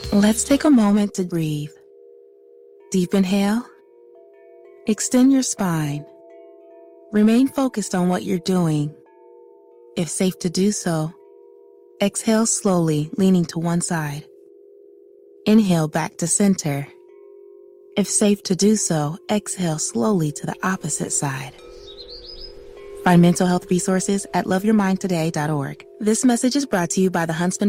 Let's take a moment to breathe. Deep inhale. Extend your spine. Remain focused on what you're doing. If safe to do so, exhale slowly, leaning to one side. Inhale back to center. If safe to do so, exhale slowly to the opposite side. Find mental health resources at loveyourmindtoday.org. This message is brought to you by the Huntsman